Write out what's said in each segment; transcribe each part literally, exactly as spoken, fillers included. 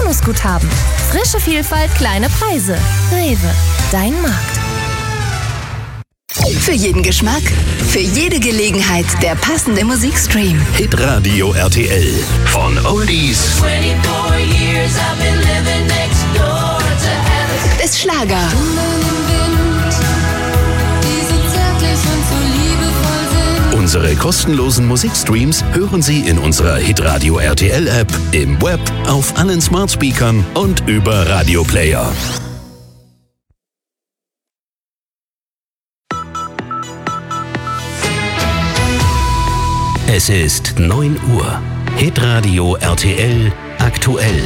Bonusguthaben. Frische Vielfalt, kleine Preise. Rewe, dein Markt. Für jeden Geschmack, für jede Gelegenheit der passende Musikstream. Hitradio R T L. Von Oldies Bis Schlager. Unsere kostenlosen Musikstreams hören Sie in unserer Hitradio R T L App, im Web, auf allen Smart Speakern und über Radioplayer. Es ist neun Uhr. Hitradio R T L aktuell.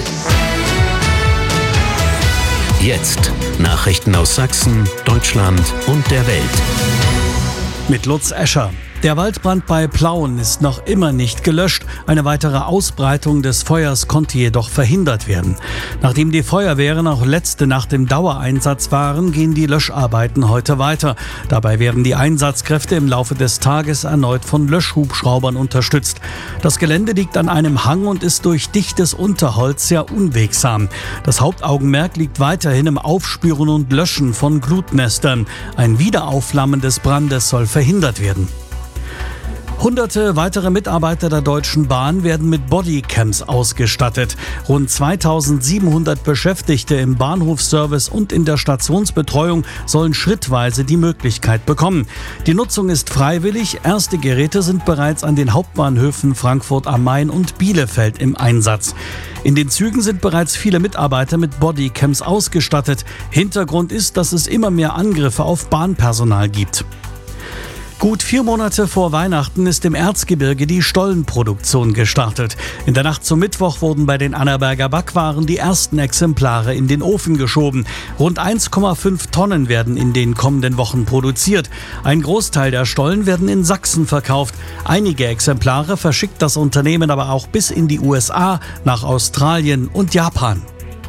Jetzt Nachrichten aus Sachsen, Deutschland und der Welt. Mit Lutz Escher. Der Waldbrand bei Plauen ist noch immer nicht gelöscht. Eine weitere Ausbreitung des Feuers konnte jedoch verhindert werden. Nachdem die Feuerwehren auch letzte Nacht im Dauereinsatz waren, gehen die Löscharbeiten heute weiter. Dabei werden die Einsatzkräfte im Laufe des Tages erneut von Löschhubschraubern unterstützt. Das Gelände liegt an einem Hang und ist durch dichtes Unterholz sehr unwegsam. Das Hauptaugenmerk liegt weiterhin im Aufspüren und Löschen von Glutnestern. Ein Wiederaufflammen des Brandes soll verhindert werden. Hunderte weitere Mitarbeiter der Deutschen Bahn werden mit Bodycams ausgestattet. Rund zweitausendsiebenhundert Beschäftigte im Bahnhofsservice und in der Stationsbetreuung sollen schrittweise die Möglichkeit bekommen. Die Nutzung ist freiwillig. Erste Geräte sind bereits an den Hauptbahnhöfen Frankfurt am Main und Bielefeld im Einsatz. In den Zügen sind bereits viele Mitarbeiter mit Bodycams ausgestattet. Hintergrund ist, dass es immer mehr Angriffe auf Bahnpersonal gibt. Gut vier Monate vor Weihnachten ist im Erzgebirge die Stollenproduktion gestartet. In der Nacht zum Mittwoch wurden bei den Annaberger Backwaren die ersten Exemplare in den Ofen geschoben. Rund eins Komma fünf Tonnen werden in den kommenden Wochen produziert. Ein Großteil der Stollen werden in Sachsen verkauft. Einige Exemplare verschickt das Unternehmen aber auch bis in die U S A, nach Australien und Japan.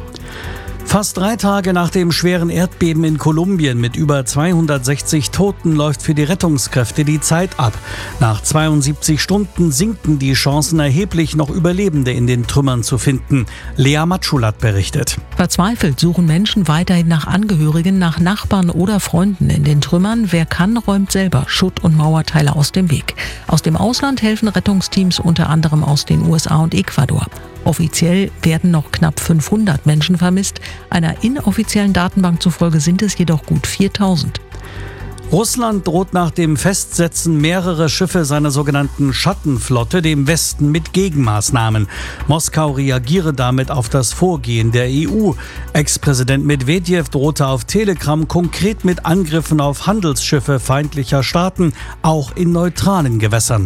Fast drei Tage nach dem schweren Erdbeben in Kolumbien mit über zweihundertsechzig Toten läuft für die Rettungskräfte die Zeit ab. Nach zweiundsiebzig Stunden sinken die Chancen erheblich, noch Überlebende in den Trümmern zu finden. Lea Matschulat berichtet. Verzweifelt suchen Menschen weiterhin nach Angehörigen, nach Nachbarn oder Freunden in den Trümmern. Wer kann, räumt selber Schutt- und Mauerteile aus dem Weg. Aus dem Ausland helfen Rettungsteams unter anderem aus den U S A und Ecuador. Offiziell werden noch knapp fünfhundert Menschen vermisst. Einer inoffiziellen Datenbank zufolge sind es jedoch gut viertausend. Russland droht nach dem Festsetzen mehrerer Schiffe seiner sogenannten Schattenflotte dem Westen mit Gegenmaßnahmen. Moskau reagiere damit auf das Vorgehen der E U. Ex-Präsident Medwedew drohte auf Telegram konkret mit Angriffen auf Handelsschiffe feindlicher Staaten, auch in neutralen Gewässern.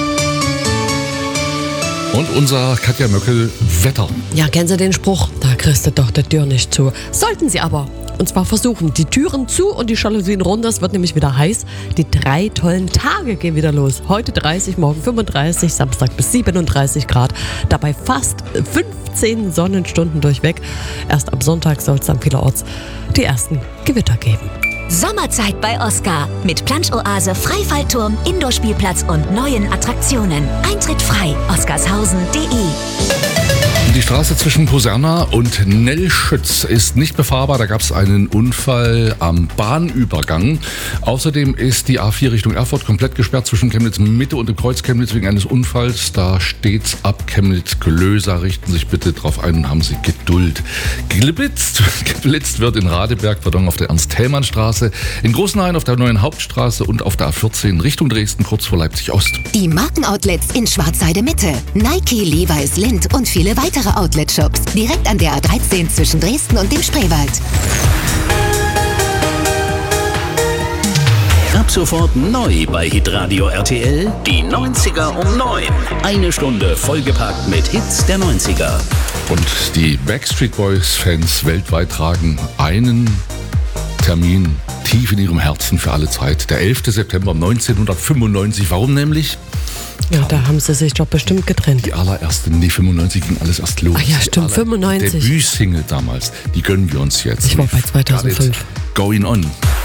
Und unser Katja Möckel Wetter. Ja, kennen Sie den Spruch? Da kriegst du doch die Tür nicht zu. Sollten Sie aber. Und zwar versuchen, die Türen zu und die Jalousien runter. Es wird nämlich wieder heiß. Die drei tollen Tage gehen wieder los. Heute dreißig, morgen fünfunddreißig, Samstag bis siebenunddreißig Grad. Dabei fast fünfzehn Sonnenstunden durchweg. Erst am Sonntag soll es dann vielerorts die ersten Gewitter geben. Sommerzeit bei Oscar mit Plansch-Oase, Freifallturm, Indoor-Spielplatz und neuen Attraktionen. Eintritt frei. oscarshausen punkt de. Die Straße zwischen Poserna und Nellschütz ist nicht befahrbar. Da gab es einen Unfall am Bahnübergang. Außerdem ist die A vier Richtung Erfurt komplett gesperrt zwischen Chemnitz Mitte und dem Kreuz Chemnitz wegen eines Unfalls. Da steht's ab Chemnitz-Klöser. Richten Sie sich bitte drauf ein und haben Sie Geduld. Geblitzt, geblitzt wird in Radeberg, pardon, auf der Ernst-Thälmann-Straße, in Großenhain auf der neuen Hauptstraße und auf der A vierzehn Richtung Dresden, kurz vor Leipzig-Ost. Die Markenoutlets in Schwarzheide Mitte. Nike, Levi's, Lindt und viele weitere Outlet-Shops. Direkt an der A dreizehn zwischen Dresden und dem Spreewald. Ab sofort neu bei Hitradio R T L, die neunziger um neun. Eine Stunde vollgepackt mit Hits der neunziger. Und die Backstreet Boys-Fans weltweit tragen einen Termin tief in ihrem Herzen für alle Zeit. Der elfte September neunzehnhundertfünfundneunzig. Warum nämlich? Ja, da haben sie sich doch bestimmt getrennt. Die allererste, nee, fünfundneunzig ging alles erst los. Ach ja, stimmt, fünfundneunzig. Der Debüt-Single damals, die gönnen wir uns jetzt. Ich war bei zweitausendfünf. Going On.